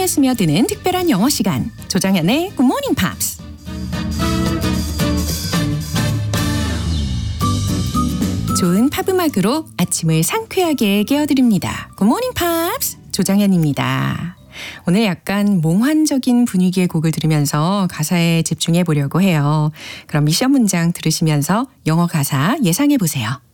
스며드는 특별한 영어 시간, 조정현의 Good Morning Pops. 좋은 팝 음악으로 아침을 상쾌하게 깨워드립니다. Good Morning Pops, 조정현입니다. 오늘 약간 몽환적인 분위기의 곡을 들으면서 가사에 집중해 보려고 해요. 그럼 미션 문장 들으시면서 영어 가사 예상해 보세요.